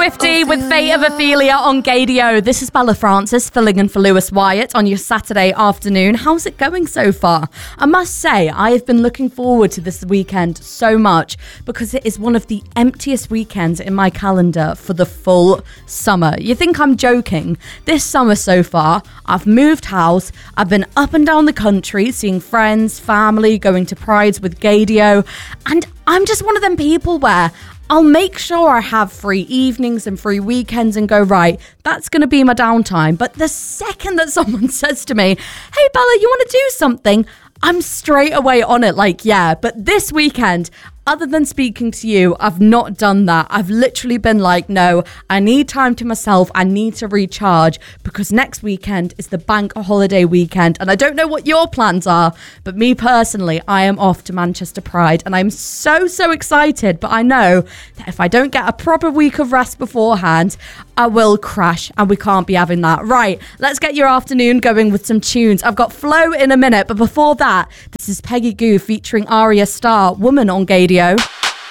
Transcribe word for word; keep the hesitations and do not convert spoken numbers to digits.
Swiftie with Fate of Ophelia on Gaydio. This is Bella Francis filling in for Lewis Wyatt on your Saturday afternoon. How's it going so far? I must say, I have been looking forward to this weekend so much because it is one of the emptiest weekends in my calendar for the full summer. You think I'm joking? This summer so far, I've moved house, I've been up and down the country, seeing friends, family, going to prides with Gaydio, and I'm just one of them people where I'll make sure I have free evenings and free weekends and go, right, that's going to be my downtime. But the second that someone says to me, hey, Bella, you want to do something? I'm straight away on it like, yeah. But this weekend, other than speaking to you, I've not done that. I've literally been like, no, I need time to myself. I need to recharge because next weekend is the bank holiday weekend. And I don't know what your plans are, but me personally, I am off to Manchester Pride and I'm so, so excited. But I know that if I don't get a proper week of rest beforehand, I will crash and we can't be having that. Right, let's get your afternoon going with some tunes. I've got Flow in a minute, but before that, this is Peggy Gou featuring Arya Starr, Woman on Gaydio.